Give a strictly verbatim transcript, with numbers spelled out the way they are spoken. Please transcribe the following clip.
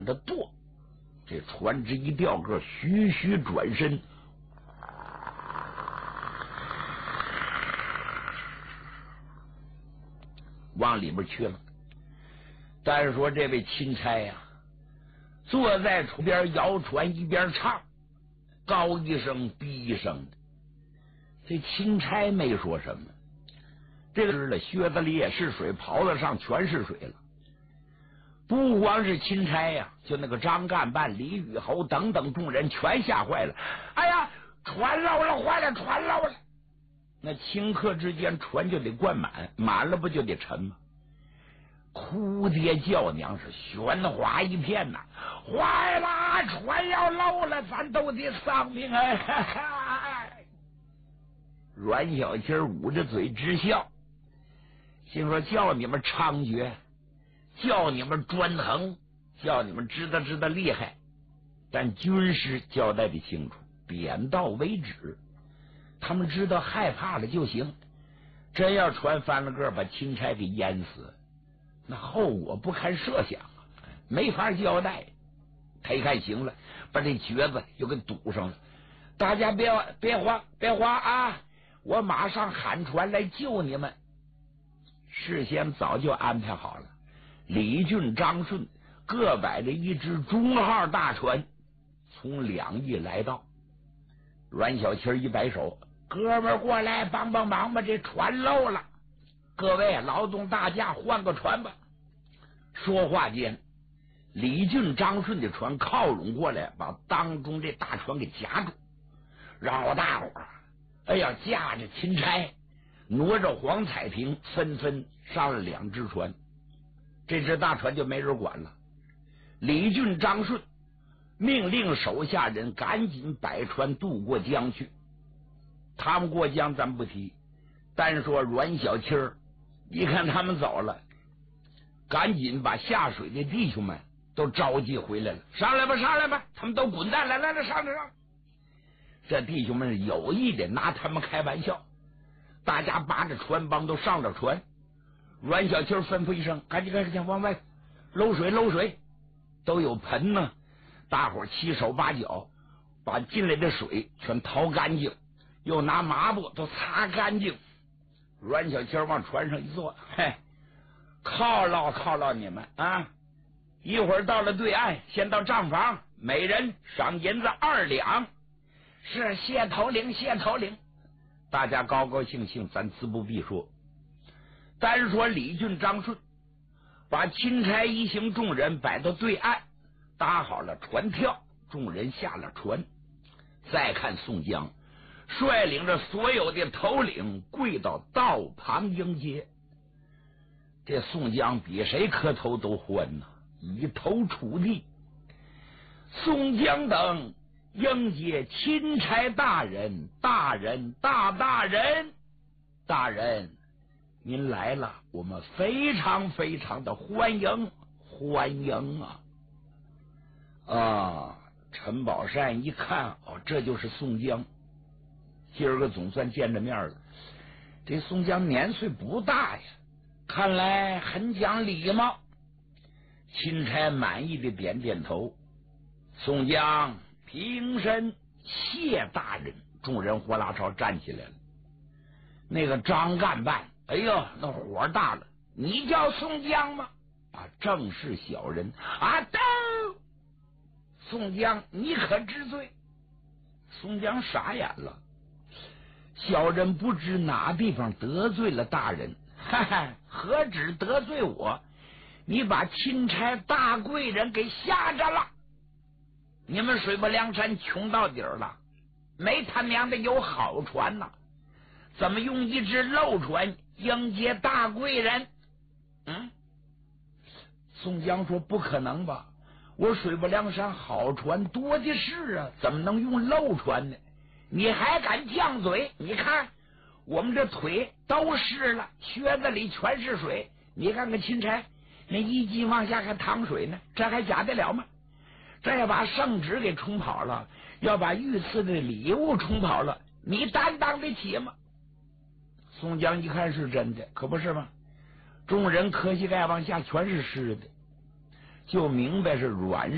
的舵，这船只一掉个，徐徐转身，往里边去了。但是说这位钦差呀、啊，坐在船边摇船一边唱，高一声低一声的。这钦差没说什么，这个了，靴子里也是水，袍子上全是水了。不光是钦差呀、啊，就那个张干办、李宇侯等等众人全吓坏了。哎呀，船漏了，坏了，船漏了！那顷刻之间，船就得灌满，满了不就得沉吗？哭爹叫娘是喧哗一片呐！坏了，船要漏了，咱都得丧命啊！阮小七捂着嘴直笑，心说叫你们猖獗，叫你们专横，叫你们知道知道厉害，但军师交代的清楚，点到为止。他们知道害怕了就行，真要船翻了个把钦差给淹死，那后果不堪设想啊，没法交代。他一看行了，把这橛子又给堵上了。大家别别慌别慌啊！我马上喊船来救你们。事先早就安排好了，李俊、张顺各摆着一只中号大船，从两翼来到。阮小七一摆手，哥们儿过来帮帮忙吧，这船漏了，各位劳动大驾，换个船吧。说话间，李俊、张顺的船靠拢过来，把当中这大船给夹住，让我大伙儿哎呀驾着钦差，挪着黄彩屏，纷纷上了两只船。这只大船就没人管了。李俊、张顺命令手下人赶紧摆船渡过江去。他们过江咱不提，单说阮小七儿一看他们走了，赶紧把下水的弟兄们都召集回来了。上来吧上来吧，他们都滚蛋，来来来，上来上来。这弟兄们有意的拿他们开玩笑，大家扒着船帮都上了船。阮小七吩咐一声，赶紧赶紧往外搂水搂水，都有盆呢，大伙七手八脚把进来的水全掏干净，又拿抹布都擦干净。阮小七往船上一坐，嘿，犒劳犒劳你们啊！一会儿到了对岸，先到账房，每人赏银子二两。是谢头领谢头领，大家高高兴兴，咱自不必说。单说李俊、张顺把钦差一行众人摆到对岸，搭好了船跳，众人下了船。再看宋江率领着所有的头领跪到道旁迎接。这宋江比谁磕头都欢呐、啊，以头触地。宋江等迎接钦差大人，大人大大人，大人您来了，我们非常非常的欢迎欢迎啊！啊，陈宝善一看，哦，这就是宋江，今儿个总算见着面了。这宋江年岁不大呀，看来很讲礼貌。钦差满意的点点头。宋江平身谢大人，众人呼啦超站起来了。那个张干办，哎呦，那火大了，你叫宋江吗？啊，正是小人啊！都，宋江，你可知罪？宋江傻眼了，小人不知哪地方得罪了大人，哈哈，何止得罪我？你把钦差大贵人给吓着了。你们水泊梁山穷到底儿了，没他娘的有好船呐、啊，怎么用一只漏船迎接大贵人？嗯，宋江说不可能吧，我水泊梁山好船多的是啊，怎么能用漏船呢？你还敢犟嘴？你看我们这腿都湿了，靴子里全是水，你看看钦差那一级往下还淌水呢，这还假得了吗？这要把圣旨给冲跑了，要把御赐的礼物冲跑了，你担当得起吗？宋江一看是真的，可不是吗？众人磕膝盖往下全是湿的，就明白是软